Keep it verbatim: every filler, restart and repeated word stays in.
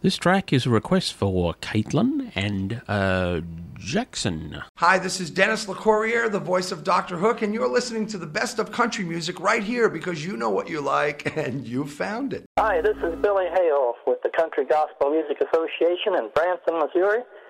This track is a request for Caitlin and uh, Jackson. Hi, this is Dennis LeCourrier, the voice of Doctor Hook, and you're listening to the best of country music right here because you know what you like and you found it. Hi, this is Billy Hale with the Country Gospel Music Association in Branson, Missouri.